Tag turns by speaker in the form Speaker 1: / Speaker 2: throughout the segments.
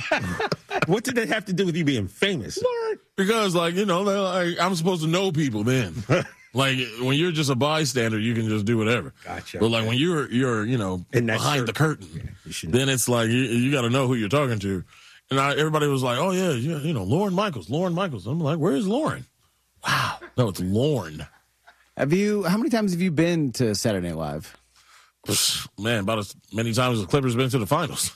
Speaker 1: What did that have to do with you being famous?
Speaker 2: Because, I'm supposed to know people then. Like, when you're just a bystander, you can just do whatever.
Speaker 1: Gotcha.
Speaker 2: But, when you're behind the curtain, then it's like you got to know who you're talking to. And everybody was like, oh, yeah, Lorne Michaels. I'm like, where's Lauren? Wow. No, it's Lorne.
Speaker 3: How many times have you been to Saturday Night Live?
Speaker 2: Man, about as many times as the Clippers been to the finals.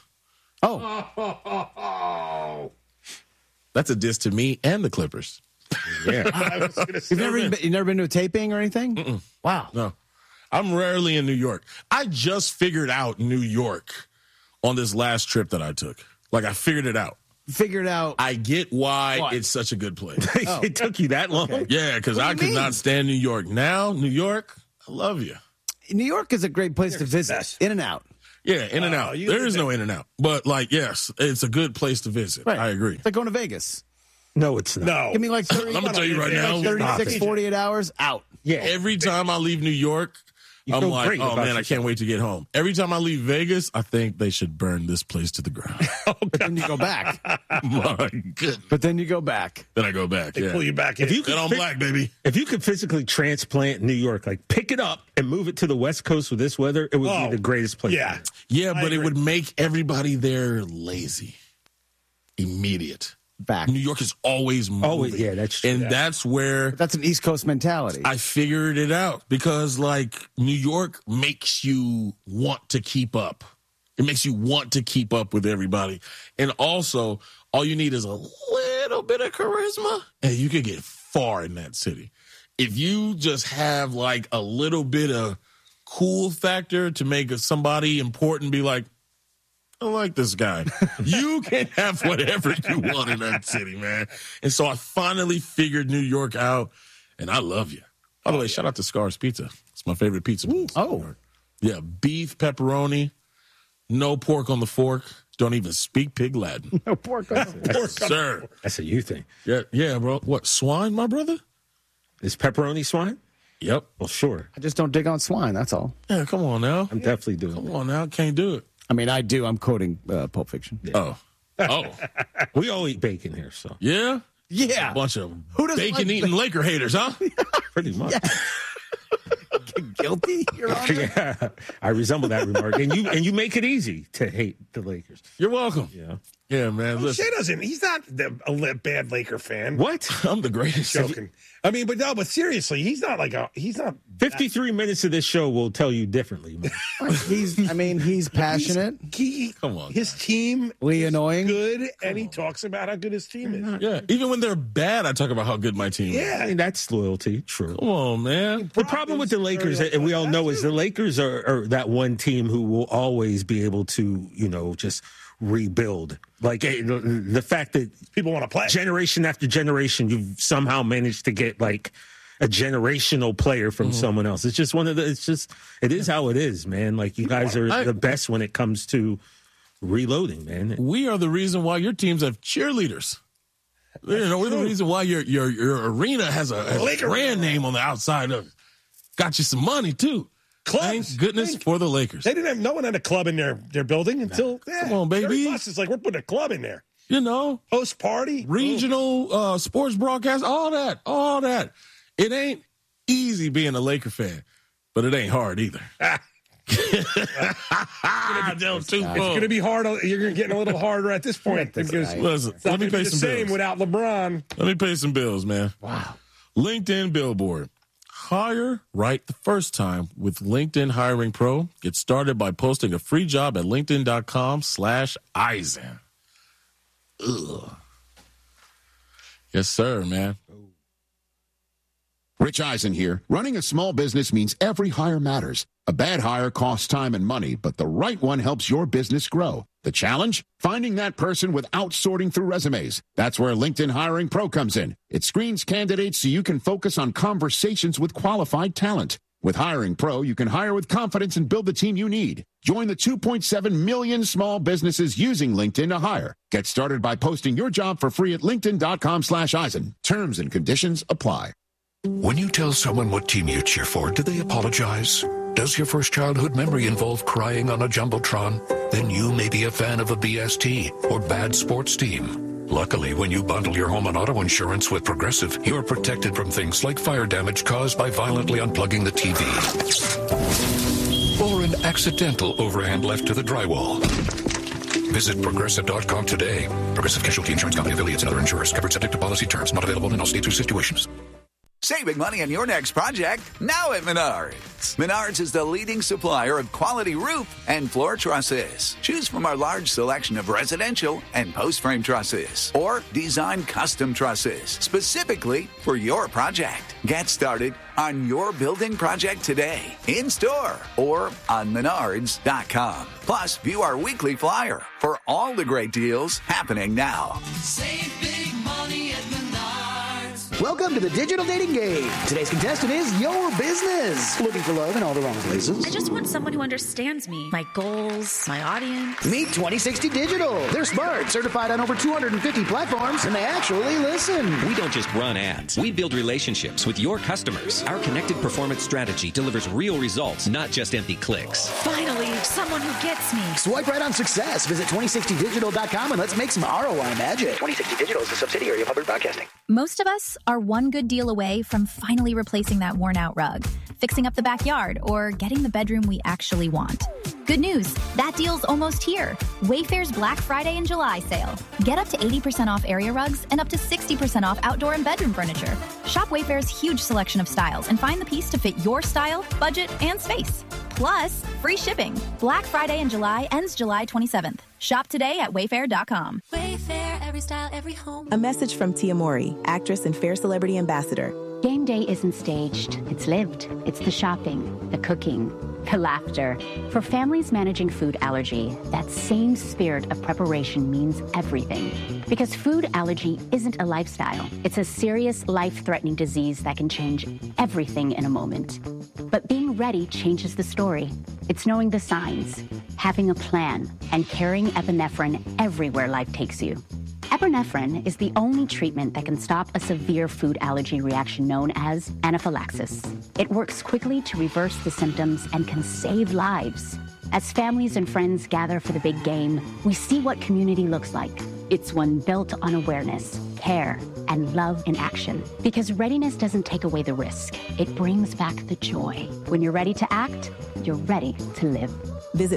Speaker 3: Oh.
Speaker 2: That's a diss to me and the Clippers.
Speaker 1: Yeah.
Speaker 4: I was going to say,
Speaker 3: You've never been to a taping or anything?
Speaker 2: Mm-mm.
Speaker 3: Wow.
Speaker 2: No. I'm rarely in New York. I just figured out New York on this last trip that I took. Like, I figured it out. I get why it's such a good place.
Speaker 1: It took you that long?
Speaker 3: Okay.
Speaker 2: Yeah, because I could not stand New York. Now, New York, I love you.
Speaker 3: New York is a great place to visit. In and out.
Speaker 2: Yeah, in and out. There is no in and out. But, yes, it's a good place to visit.
Speaker 3: Right.
Speaker 2: I agree.
Speaker 3: It's like going to Vegas.
Speaker 1: No, it's not.
Speaker 4: No.
Speaker 3: Give me like 30,
Speaker 2: I'm going to tell you right now.
Speaker 3: 36, 48 hours, out.
Speaker 1: Yeah.
Speaker 2: Every time I leave New York,
Speaker 1: You
Speaker 2: I'm
Speaker 1: feel
Speaker 2: like,
Speaker 1: great
Speaker 2: oh,
Speaker 1: about
Speaker 2: man, I
Speaker 1: yourself.
Speaker 2: can't wait to get home. Every time I leave Vegas, I think they should burn this place to the ground.
Speaker 3: But then you go back.
Speaker 2: My goodness.
Speaker 3: But then you go back.
Speaker 2: Then I go back.
Speaker 4: They pull you back in.
Speaker 2: Then I'm black, baby.
Speaker 1: If you could physically transplant New York, like pick it up and move it to the West Coast with this weather, it would be the greatest place.
Speaker 4: Yeah.
Speaker 2: Yeah,
Speaker 4: I
Speaker 2: but it
Speaker 4: agree.
Speaker 2: would make everybody there lazy. Immediate.
Speaker 3: Back.
Speaker 2: New York is always moving.
Speaker 1: Oh, yeah, that's true.
Speaker 2: And that's where
Speaker 3: That's an East Coast mentality.
Speaker 2: I figured it out because, New York makes you want to keep up. It makes you want to keep up with everybody. And also, all you need is a little bit of charisma, and you can get far in that city. If you just have, a little bit of cool factor to make somebody important be like, I like this guy. You can have whatever you want in that city, man. And so I finally figured New York out, and I love you. By the way, shout out to Scar's Pizza. It's my favorite pizza.
Speaker 3: Oh.
Speaker 2: Yeah, beef, pepperoni, no pork on the fork. Don't even speak pig Latin.
Speaker 3: No pork on the
Speaker 2: Yes, sir.
Speaker 1: That's a you thing.
Speaker 2: Yeah, bro. What, swine, my brother?
Speaker 1: Is pepperoni swine?
Speaker 2: Yep.
Speaker 1: Well, sure.
Speaker 3: I just don't dig on swine, that's all.
Speaker 2: Yeah, come on now.
Speaker 1: I'm definitely doing
Speaker 2: Come
Speaker 1: it.
Speaker 2: on now. Can't do it.
Speaker 3: I mean, I do. I'm quoting Pulp Fiction.
Speaker 2: Oh. Oh.
Speaker 1: We all eat bacon here, so
Speaker 2: Yeah?
Speaker 3: Yeah.
Speaker 2: A bunch of
Speaker 3: Who doesn't like
Speaker 2: bacon-eating Laker haters, huh?
Speaker 1: pretty much.
Speaker 3: Guilty, Your Honor?
Speaker 1: Yeah, I resemble that remark. And you make it easy to hate the Lakers.
Speaker 2: You're welcome.
Speaker 1: Yeah.
Speaker 2: Yeah, man. Listen,
Speaker 4: Shea doesn't. He's not a bad Laker fan.
Speaker 1: What?
Speaker 2: I'm the greatest.
Speaker 4: Joking. I mean, but seriously, he's not
Speaker 1: 53 minutes of this show will tell you differently. Man.
Speaker 3: He's passionate.
Speaker 2: Come on,
Speaker 4: his team
Speaker 3: Lee annoying.
Speaker 4: good, and he talks about how good his team is.
Speaker 2: Yeah, even when they're bad, I talk about how good my team is.
Speaker 4: Yeah.
Speaker 1: I mean, that's loyalty. True.
Speaker 2: Come on, man.
Speaker 1: The problem with the Lakers, and we all know, is the Lakers are that one team who will always be able to, just rebuild. The fact that
Speaker 4: People want to play.
Speaker 1: generation after generation, you've somehow managed to get a generational player from someone else. It's just it is how it is, man. You guys are the best when it comes to reloading, man.
Speaker 2: We are the reason why your teams have cheerleaders. We're the reason why your arena has a
Speaker 4: Laker
Speaker 2: brand name on the outside of it. Got you some money, too.
Speaker 4: Clubs.
Speaker 2: Thank goodness for the Lakers.
Speaker 4: They didn't have no one had a club in their building until
Speaker 2: Come on, baby.
Speaker 4: Jerry Buss is like, we're putting a club in there. Host party,
Speaker 2: Regional sports broadcast, all that. It ain't easy being a Laker fan, but it ain't hard either.
Speaker 4: It's going to be hard. You're getting a little harder at this point because
Speaker 2: Listen,
Speaker 4: it's
Speaker 2: let
Speaker 4: not
Speaker 2: me
Speaker 4: going to
Speaker 2: pay
Speaker 4: be the
Speaker 2: some
Speaker 4: same
Speaker 2: bills.
Speaker 4: without LeBron.
Speaker 2: Let me pay some bills, man.
Speaker 3: Wow.
Speaker 2: LinkedIn Billboard. Hire right the first time with LinkedIn Hiring Pro. Get started by posting a free job at linkedin.com/Eisen. Ugh. Yes, sir, man.
Speaker 5: Rich Eisen here. Running a small business means every hire matters. A bad hire costs time and money, but the right one helps your business grow. The challenge? Finding that person without sorting through resumes. That's where LinkedIn Hiring Pro comes in. It screens candidates so you can focus on conversations with qualified talent. With Hiring Pro, you can hire with confidence and build the team you need. Join the 2.7 million small businesses using LinkedIn to hire. Get started by posting your job for free at linkedin.com/Eisen. Terms and conditions apply.
Speaker 6: When you tell someone what team you cheer for, do they apologize? Does your first childhood memory involve crying on a Jumbotron? Then you may be a fan of a BST or bad sports team. Luckily, when you bundle your home and auto insurance with Progressive, you're protected from things like fire damage caused by violently unplugging the TV. Or an accidental overhand left to the drywall. Visit Progressive.com today. Progressive Casualty Insurance Company, affiliates, and other insurers. Covered subject to policy terms. Not available in all states or situations.
Speaker 7: Saving money on your next project now at Menards. Menards is the leading supplier of quality roof and floor trusses. Choose from our large selection of residential and post-frame trusses or design custom trusses specifically for your project. Get started on your building project today, in-store or on Menards.com. Plus, view our weekly flyer for all the great deals happening now.
Speaker 8: Save big money at Menards.
Speaker 9: Welcome to the Digital Dating Game. Today's contestant is your business. Looking for love in all the wrong places?
Speaker 10: I just want someone who understands me, my goals, my audience.
Speaker 9: Meet 2060 Digital. They're smart, certified on over 250 platforms, and they actually listen.
Speaker 11: We don't just run ads. We build relationships with your customers. Our connected performance strategy delivers real results, not just empty clicks.
Speaker 10: Finally, someone who gets me.
Speaker 9: Swipe right on success. Visit 2060digital.com and let's make some ROI magic. 2060 Digital is a subsidiary of Hubbard Broadcasting.
Speaker 12: Most of us are one good deal away from finally replacing that worn-out rug, fixing up the backyard, or getting the bedroom we actually want. Good news, that deal's almost here. Wayfair's Black Friday and July sale. Get up to 80% off area rugs and up to 60% off outdoor and bedroom furniture. Shop Wayfair's huge selection of styles and find the piece to fit your style, budget, and space. Plus, free shipping. Black Friday in July ends July 27th. Shop today at Wayfair.com.
Speaker 13: Wayfair, every style, every home.
Speaker 14: A message from Tia Mori, actress and Fair Celebrity Ambassador.
Speaker 15: Game day isn't staged. It's lived. It's the shopping, the cooking, the laughter. For families managing food allergy, that same spirit of preparation means everything. Because food allergy isn't a lifestyle. It's a serious, life-threatening disease that can change everything in a moment. But being ready changes the story. It's knowing the signs, having a plan, and carrying epinephrine everywhere life takes you. Epinephrine is the only treatment that can stop a severe food allergy reaction known as anaphylaxis. It works quickly to reverse the symptoms and can save lives. As families and friends gather for the big game, we see what community looks like. It's one built on awareness, care, and love in action. Because readiness doesn't take away the risk. It brings back the joy. When you're ready to act, you're ready to live.
Speaker 14: Visit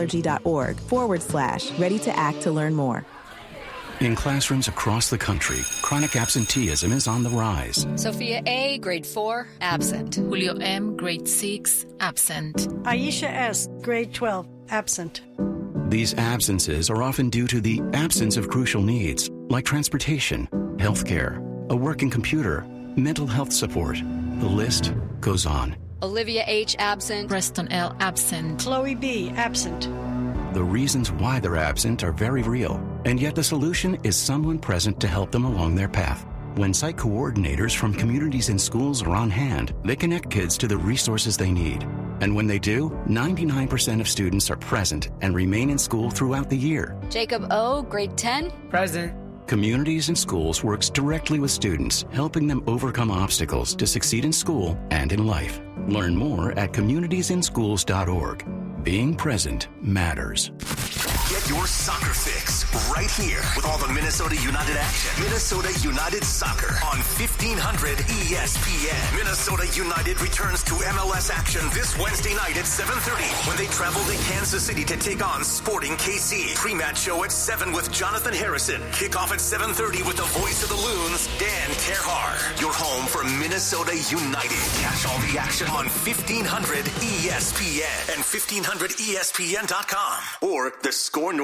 Speaker 14: foodallergy.org/ready to act to learn more.
Speaker 16: In classrooms across the country, chronic absenteeism is on the rise.
Speaker 17: Sophia A., grade 4, absent. Julio M., grade 6, absent.
Speaker 18: Aisha S., grade 12, absent.
Speaker 16: These absences are often due to the absence of crucial needs, like transportation, healthcare, a working computer, mental health support. The list goes on.
Speaker 17: Olivia H., absent. Preston L., absent.
Speaker 18: Chloe B., absent.
Speaker 16: The reasons why they're absent are very real, and yet the solution is someone present to help them along their path. When site coordinators from communities and schools are on hand, they connect kids to the resources they need. And when they do, 99% of students are present and remain in school throughout the year.
Speaker 17: Jacob O., grade 10,
Speaker 19: present.
Speaker 16: Communities and Schools works directly with students, helping them overcome obstacles to succeed in school and in life. Learn more at communitiesandschools.org. Being present matters.
Speaker 20: Get your soccer fix right here with all the Minnesota United action. Minnesota United Soccer on 1500 ESPN. Minnesota United returns to MLS action this Wednesday night at 7:30 when they travel to Kansas City to take on Sporting KC. Pre-match show at 7 with Jonathan Harrison. Kickoff at 7:30 with the voice of the Loons, Dan Terhar. Your home for Minnesota United. Catch all the action on 1500 ESPN and 1500ESPN.com or the Score